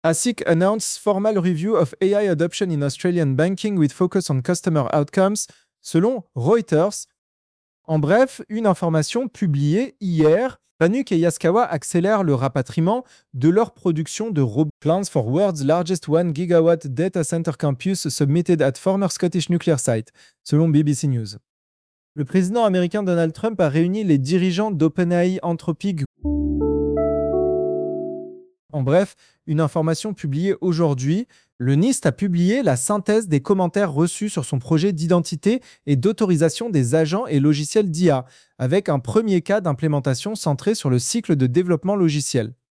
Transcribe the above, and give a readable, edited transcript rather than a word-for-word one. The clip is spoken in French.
ASIC announced formal review of AI adoption in Australian banking with focus on customer outcomes, selon Reuters. En bref, une information publiée hier. Fanuc et Yaskawa accélèrent le rapatriement de leur production de robots. Plans for world's largest 1 gigawatt data center campus submitted at former Scottish nuclear site, selon BBC News. Le président américain Donald Trump a réuni les dirigeants d'OpenAI, Anthropic. En bref, une information publiée aujourd'hui. Le NIST a publié la synthèse des commentaires reçus sur son projet d'identité et d'autorisation des agents et logiciels d'IA, avec un premier cas d'implémentation centré sur le cycle de développement logiciel.